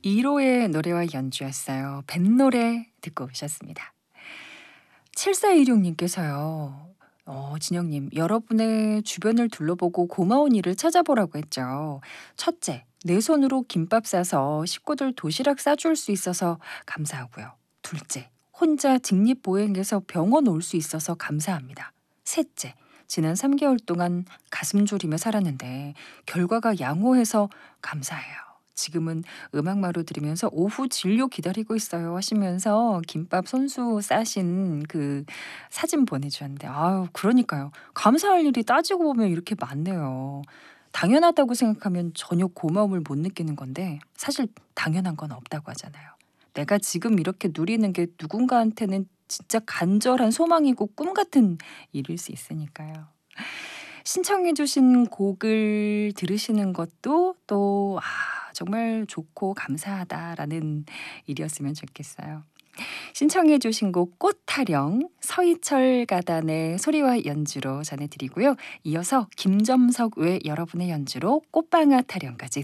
이로의 노래와 연주였어요. 뱃노래 듣고 오셨습니다. 7416님께서요. 진영님, 여러분의 주변을 둘러보고 고마운 일을 찾아보라고 했죠. 첫째, 내 손으로 김밥 싸서 식구들 도시락 싸줄 수 있어서 감사하고요. 둘째, 혼자 직립보행해서 병원 올 수 있어서 감사합니다. 셋째, 지난 3개월 동안 가슴 졸이며 살았는데 결과가 양호해서 감사해요. 지금은 음악마루 들으면서 오후 진료 기다리고 있어요 하시면서 김밥 손수 싸신 그 사진 보내주셨는데, 아유, 그러니까요. 감사할 일이 따지고 보면 이렇게 많네요. 당연하다고 생각하면 전혀 고마움을 못 느끼는 건데 사실 당연한 건 없다고 하잖아요. 내가 지금 이렇게 누리는 게 누군가한테는 진짜 간절한 소망이고 꿈 같은 일일 수 있으니까요. 신청해 주신 곡을 들으시는 것도 또 정말 좋고 감사하다라는 일이었으면 좋겠어요. 신청해 주신 곡 꽃타령 서희철 가단의 소리와 연주로 전해드리고요. 이어서 김점석 외 여러분의 연주로 꽃방아 타령까지